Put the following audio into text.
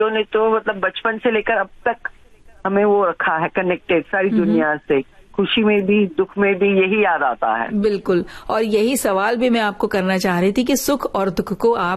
ने तो मतलब बचपन से लेकर अब तक हमें वो रखा है कनेक्टेड सारी दुनिया से। खुशी में भी दुख में भी यही याद आता है। बिल्कुल। और यही सवाल भी मैं आपको करना चाह रही थी कि सुख और दुख को आप